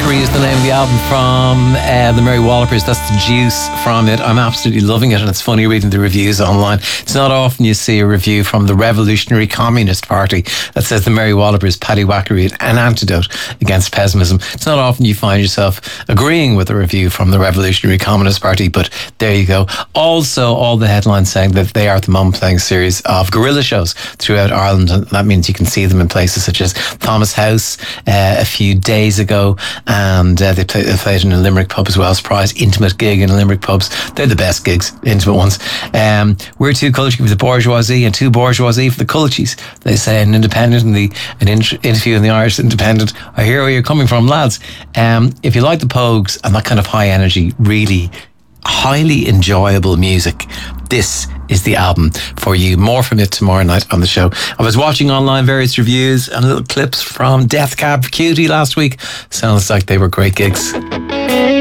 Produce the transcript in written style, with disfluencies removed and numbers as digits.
Wackery is the name of the album from the Mary Wallopers. That's the juice from it. I'm absolutely loving it, and it's funny reading the reviews online. It's not often you see a review from the Revolutionary Communist Party that says the Mary Wallopers, Paddy Wackery, an antidote against pessimism. It's not often you find yourself agreeing with a review from the Revolutionary Communist Party, but there you go. Also, all the headlines saying that they are at the moment playing a series of guerrilla shows throughout Ireland, and that means you can see them in places such as Thomas House a few days ago, and they played in a Limerick pub as well. Surprise intimate gig in Limerick pubs. They're the best gigs, intimate ones. We're too culture for the bourgeoisie and too bourgeoisie for the cultures, they say in Independent, in an interview in the Irish Independent. I hear where you're coming from, lads. If you like the Pogues and that kind of high energy, really highly enjoyable music, this is the album for you. More from it tomorrow night on the show. I was watching online various reviews and little clips from Death Cab for Cutie last week. Sounds like they were great gigs.